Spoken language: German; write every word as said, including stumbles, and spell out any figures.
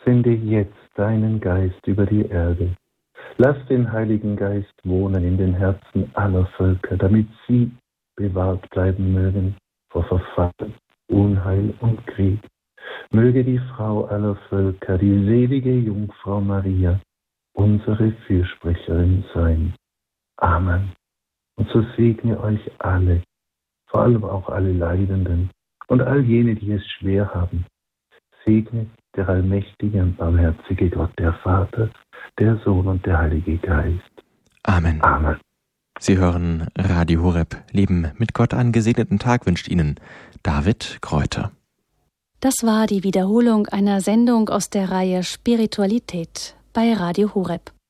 Sende jetzt deinen Geist über die Erde. Lass den Heiligen Geist wohnen in den Herzen aller Völker, damit sie bewahrt bleiben mögen vor Verfall, Unheil und Krieg. Möge die Frau aller Völker, die selige Jungfrau Maria, unsere Fürsprecherin sein. Amen. Und so segne euch alle, vor allem auch alle Leidenden und all jene, die es schwer haben. Segne der allmächtige und barmherzige Gott, der Vater, der Sohn und der Heilige Geist. Amen. Amen. Sie hören Radio Horeb. Leben mit Gott. Einen gesegneten Tag wünscht Ihnen David Kräuter. Das war die Wiederholung einer Sendung aus der Reihe Spiritualität bei Radio Horeb.